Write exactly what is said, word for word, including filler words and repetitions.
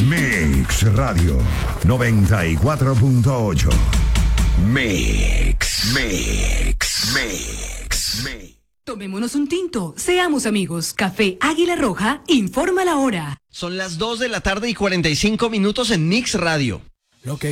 Mix Radio noventa y cuatro punto ocho. Mix, Mix, Mix, Mix. Tomémonos un tinto, seamos amigos. Café Águila Roja informa la hora. Son las dos de la tarde y cuarenta y cinco minutos en Mix Radio. Lo que